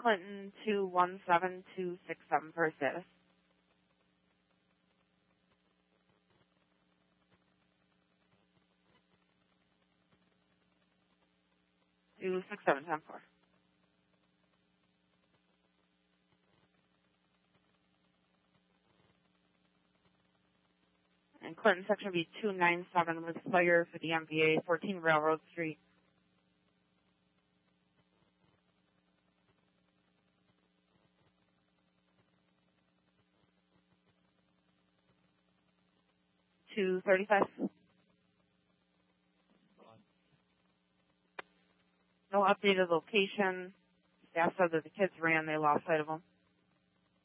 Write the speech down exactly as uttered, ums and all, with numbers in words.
Clinton two one seven two six seven for status. two six seven ten four. And Clinton section B two nine seven with fire for the M V A, fourteen Railroad Street. two thirty-five. No updated location. Staff said that the kids ran, they lost sight of them.